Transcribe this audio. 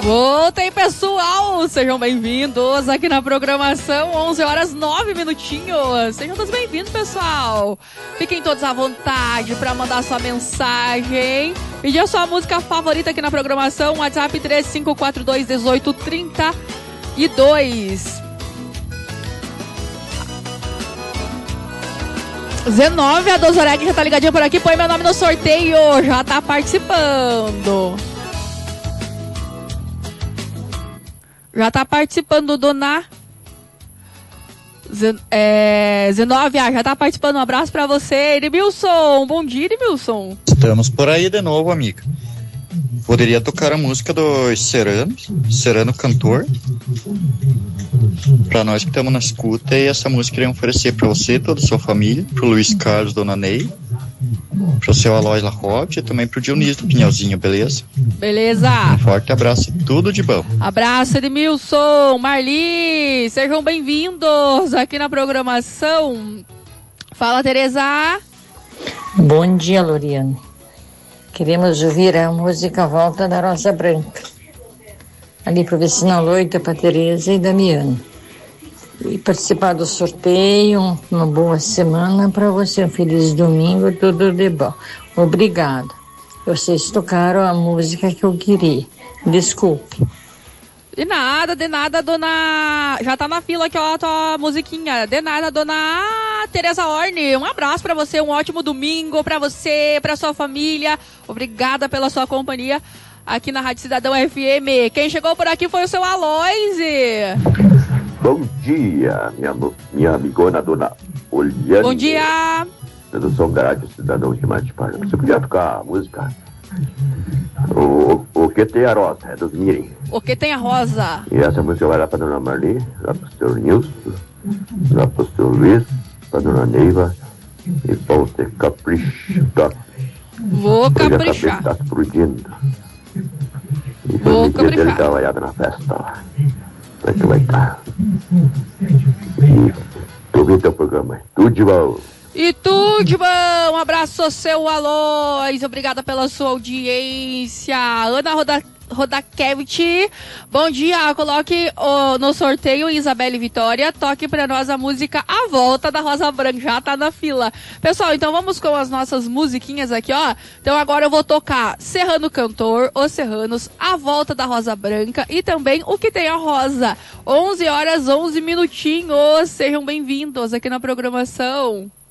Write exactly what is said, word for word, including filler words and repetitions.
Voltei, pessoal! Sejam bem-vindos aqui na programação, onze horas nove minutinhos. Sejam todos bem-vindos, pessoal. Fiquem todos à vontade para mandar sua mensagem. Pedir a sua música favorita aqui na programação, WhatsApp três cinco quatro dois, um oito três dois. dezenove, a Dozoreg já tá ligadinha por aqui, põe meu nome no sorteio, já tá participando. Já tá participando, dona Zen, é, Zenove, ah, já tá participando, um abraço pra você, Edmilson, bom dia, Edmilson. Estamos por aí de novo, amiga. Poderia tocar a música dos Ceranos, Serano Cantor, pra nós que estamos na escuta, e essa música queria oferecer pra você, toda a sua família, pro Luiz Carlos, dona Ney, pro seu Aloys Larroque e também pro Dionísio do Pinhalzinho, beleza? Beleza. Um forte abraço e tudo de bom. Abraço, Edmilson, Marli, sejam bem-vindos aqui na programação. Fala, Tereza. Bom dia, Loriane. Queremos ouvir a música Volta da Rosa Branca. Ali pro Vicinal Loita, pra Tereza e Damiano. E participar do sorteio, uma boa semana para você, um feliz domingo, tudo de bom. Obrigado. Vocês tocaram a música que eu queria. Desculpe. De nada, de nada, dona... Já tá na fila aqui, ó, a tua musiquinha. De nada, dona Tereza Orne. Um abraço pra você, um ótimo domingo pra você, pra sua família. Obrigada pela sua companhia aqui na Rádio Cidadão F M. Quem chegou por aqui foi o seu Aloys. Bom dia, minha, minha amigona, dona Oliane. Bom dia. Eu sou um garagem cidadão de mais de página. Você podia tocar a música? O, o que tem a rosa, é dos Mirim. O que tem a rosa? E essa música vai lá pra dona Marli, lá pro seu Nilson, lá pro seu Luiz, pra dona Neiva, e pra você caprichar. Vou caprichar. Hoje a cabeça tá explodindo. E Vou foi caprichar. ele trabalhado na festa lá. Como é que vai estar? E tô vendo teu programa, tudo de bom. E tudo de bom, um abraço ao seu Aloys, obrigada pela sua audiência. Ana Roda, Rodakevich, bom dia, coloque oh, no sorteio Isabelle Vitória, toque pra nós a música A Volta da Rosa Branca, já tá na fila. Pessoal, então vamos com as nossas musiquinhas aqui, ó. Então agora eu vou tocar Serrano Cantor, Os Serranos, A Volta da Rosa Branca e também O Que Tem a Rosa. onze horas, onze minutinhos, sejam bem-vindos aqui na programação.